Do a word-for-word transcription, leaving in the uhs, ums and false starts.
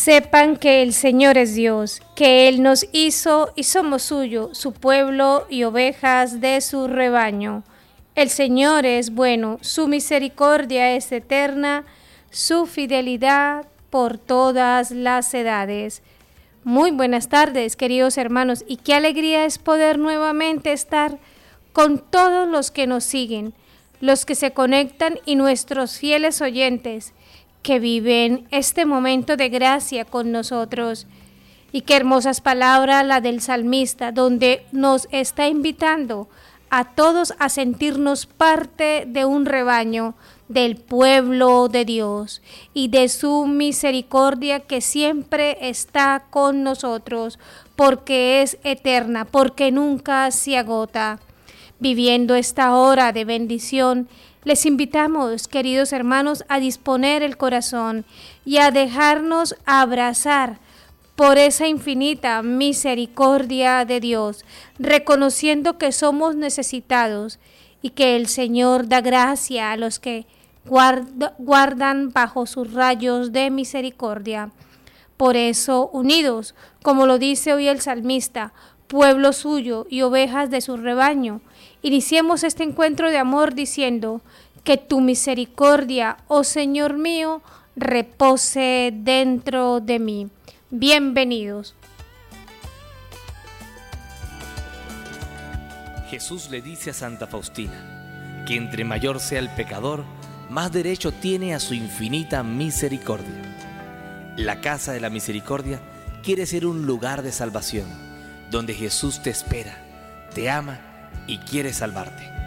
Sepan que el Señor es Dios, que Él nos hizo y somos suyo, su pueblo y ovejas de su rebaño. El Señor es bueno, su misericordia es eterna, su fidelidad por todas las edades. Muy buenas tardes, queridos hermanos, y qué alegría es poder nuevamente estar con todos los que nos siguen, los que se conectan y nuestros fieles oyentes que viven este momento de gracia con nosotros. Y qué hermosas palabras la del salmista, donde nos está invitando a todos a sentirnos parte de un rebaño, del pueblo de Dios y de su misericordia que siempre está con nosotros, porque es eterna, porque nunca se agota. Viviendo esta hora de bendición, les invitamos, queridos hermanos, a disponer el corazón y a dejarnos abrazar por esa infinita misericordia de Dios, reconociendo que somos necesitados y que el Señor da gracia a los que guarda, guardan bajo sus rayos de misericordia. Por eso, unidos, como lo dice hoy el salmista, pueblo suyo y ovejas de su rebaño, iniciemos este encuentro de amor diciendo: que tu misericordia, oh Señor mío, repose dentro de mí. Bienvenidos. Jesús le dice a Santa Faustina que entre mayor sea el pecador, más derecho tiene a su infinita misericordia. La casa de la misericordia quiere ser un lugar de salvación, donde Jesús te espera, te ama y quiere salvarte.